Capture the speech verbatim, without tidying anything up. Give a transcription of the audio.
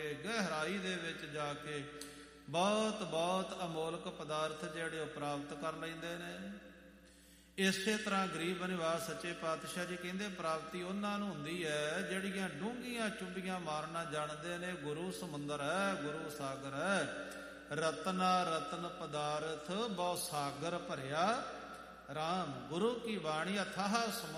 ਕੇ ਗਹਿਰਾਈ ਦੇ ਵਿੱਚ ਜਾ ਕੇ ਬਹੁਤ ਬਹੁਤ ਅਮੋਲਕ ਪਦਾਰਥ ਜਿਹੜੇ ਉਹ ਪ੍ਰਾਪਤ ਕਰ ਲੈਂਦੇ ਨੇ। ਇਸੇ ਤਰ੍ਹਾਂ ਗਰੀਬ ਨਿਵਾਸ ਸੱਚੇ ਪਾਤਸ਼ਾਹ ਜੀ ਕਹਿੰਦੇ ਪ੍ਰਾਪਤੀ ਉਹਨਾਂ ਨੂੰ ਹੁੰਦੀ ਹੈ ਜਿਹੜੀਆਂ ਡੂੰਘੀਆਂ ਚੁੰਬੀਆਂ ਮਾਰਨਾ ਜਾਣਦੇ ਨੇ। ਗੁਰੂ ਸਮੁੰਦਰ ਹੈ, ਗੁਰੂ ਸਾਗਰ ਹੈ, ਰਤਨਾ ਰਤਨ ਪਦਾਰਥ ਬਹੁ ਸਾਗਰ ਭਰਿਆ ਰਾਮ। ਗੁਰੂ ਕੀ ਬਾਣੀ ਅਥਾਹ ਸਮੁੰਦਰ